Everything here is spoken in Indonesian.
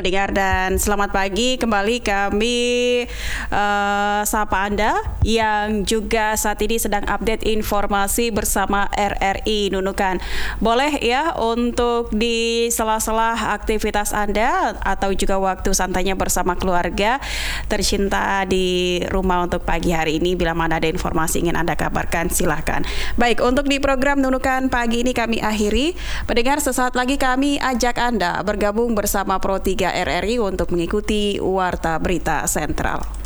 pendengar, dan selamat pagi kembali kami sapa Anda yang juga saat ini sedang update informasi bersama RRI Nunukan. Boleh ya untuk di sela-sela aktivitas Anda atau juga waktu santainya bersama keluarga tercinta di rumah untuk pagi hari ini, bila mana ada informasi ingin Anda kabarkan silahkan. Baik, untuk di program Nunukan pagi ini kami akhiri. Pendengar, sesaat lagi kami ajak Anda bergabung bersama Pro 3 RRI untuk mengikuti Warta Berita Sentral.